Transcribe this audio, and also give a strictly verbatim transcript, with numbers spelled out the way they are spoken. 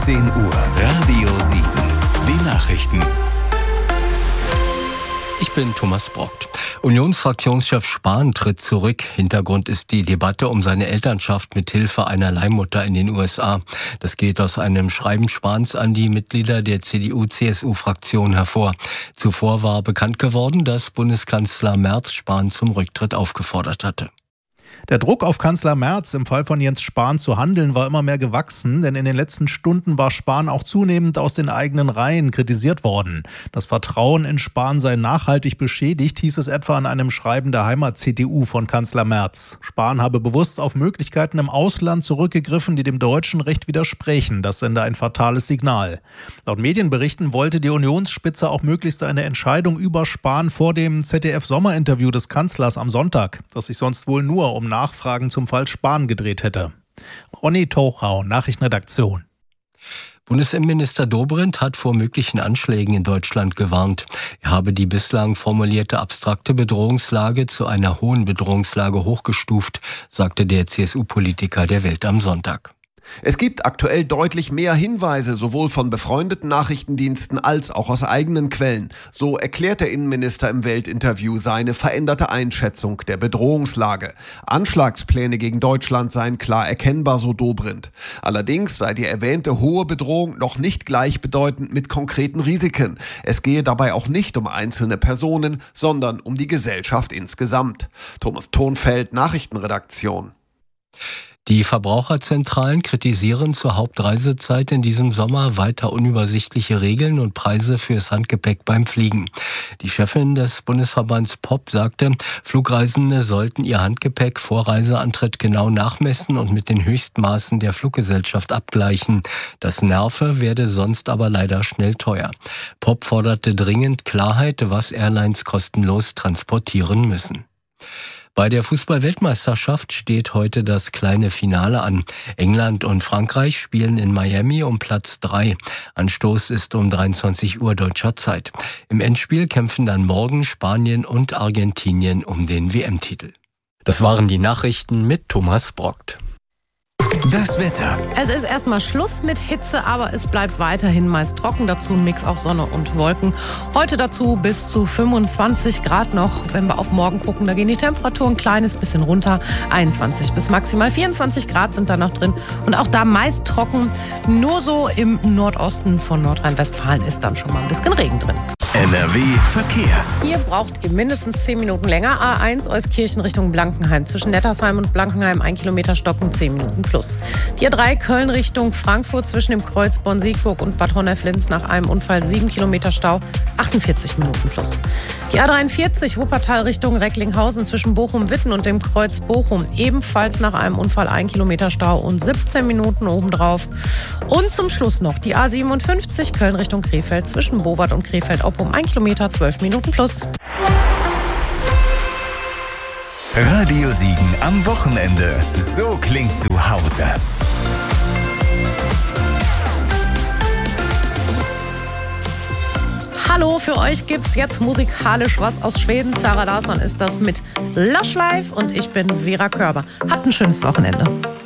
zehn Uhr, Radio sieben. Die Nachrichten. Ich bin Thomas Brockt. Unionsfraktionschef Spahn tritt zurück. Hintergrund ist die Debatte um seine Elternschaft mit Hilfe einer Leihmutter in den U S A. Das geht aus einem Schreiben Spahns an die Mitglieder der C D U-C S U-Fraktion hervor. Zuvor war bekannt geworden, dass Bundeskanzler Merz Spahn zum Rücktritt aufgefordert hatte. Der Druck auf Kanzler Merz, im Fall von Jens Spahn zu handeln, war immer mehr gewachsen, denn in den letzten Stunden war Spahn auch zunehmend aus den eigenen Reihen kritisiert worden. Das Vertrauen in Spahn sei nachhaltig beschädigt, hieß es etwa in einem Schreiben der Heimat-C D U von Kanzler Merz. Spahn habe bewusst auf Möglichkeiten im Ausland zurückgegriffen, die dem deutschen Recht widersprechen. Das sende ein fatales Signal. Laut Medienberichten wollte die Unionsspitze auch möglichst eine Entscheidung über Spahn vor dem Z D F-Sommerinterview des Kanzlers am Sonntag, das sich sonst wohl nur um Nachfragen zum Fall Spahn gedreht hätte. Ronny Tochau, Nachrichtenredaktion. Bundesinnenminister Dobrindt hat vor möglichen Anschlägen in Deutschland gewarnt. Er habe die bislang formulierte abstrakte Bedrohungslage zu einer hohen Bedrohungslage hochgestuft, sagte der C S U-Politiker der Welt am Sonntag. Es gibt aktuell deutlich mehr Hinweise, sowohl von befreundeten Nachrichtendiensten als auch aus eigenen Quellen. So erklärt der Innenminister im Weltinterview seine veränderte Einschätzung der Bedrohungslage. Anschlagspläne gegen Deutschland seien klar erkennbar, so Dobrindt. Allerdings sei die erwähnte hohe Bedrohung noch nicht gleichbedeutend mit konkreten Risiken. Es gehe dabei auch nicht um einzelne Personen, sondern um die Gesellschaft insgesamt. Thomas Thonfeld, Nachrichtenredaktion. Die Verbraucherzentralen kritisieren zur Hauptreisezeit in diesem Sommer weiter unübersichtliche Regeln und Preise fürs Handgepäck beim Fliegen. Die Chefin des Bundesverbands P O P sagte, Flugreisende sollten ihr Handgepäck vor Reiseantritt genau nachmessen und mit den Höchstmaßen der Fluggesellschaft abgleichen. Das nerve, werde sonst aber leider schnell teuer. P O P forderte dringend Klarheit, was Airlines kostenlos transportieren müssen. Bei der Fußball-Weltmeisterschaft steht heute das kleine Finale an. England und Frankreich spielen in Miami um Platz drei. Anstoß ist um dreiundzwanzig Uhr deutscher Zeit. Im Endspiel kämpfen dann morgen Spanien und Argentinien um den W M-Titel. Das waren die Nachrichten mit Thomas Brockt. Das Wetter. Es ist erstmal Schluss mit Hitze, aber es bleibt weiterhin meist trocken. Dazu ein Mix aus Sonne und Wolken. Heute dazu bis zu fünfundzwanzig Grad noch. Wenn wir auf morgen gucken, da gehen die Temperaturen ein kleines bisschen runter. einundzwanzig bis maximal vierundzwanzig Grad sind da noch drin. Und auch da meist trocken. Nur so im Nordosten von Nordrhein-Westfalen ist dann schon mal ein bisschen Regen drin. N R W Verkehr. Hier braucht ihr mindestens zehn Minuten länger. A eins Euskirchen Richtung Blankenheim. Zwischen Nettersheim und Blankenheim ein Kilometer stoppen, zehn Minuten plus. Die A drei Köln Richtung Frankfurt zwischen dem Kreuz Bonn-Siegburg und Bad Honnef-Linz nach einem Unfall sieben Kilometer Stau, achtundvierzig Minuten plus. Die A dreiundvierzig Wuppertal Richtung Recklinghausen zwischen Bochum-Witten und dem Kreuz Bochum. Ebenfalls nach einem Unfall ein Kilometer Stau und siebzehn Minuten obendrauf. Und zum Schluss noch die A siebenundfünfzig Köln Richtung Krefeld zwischen Bowart und Krefeld-Oppum. ein Kilometer, zwölf Minuten plus. Radio sieben am Wochenende. So klingt zu Hause. Hallo, für euch gibt's jetzt musikalisch was aus Schweden. Sara Larsson ist das mit Lush Life und ich bin Vera Körber. Habt ein schönes Wochenende.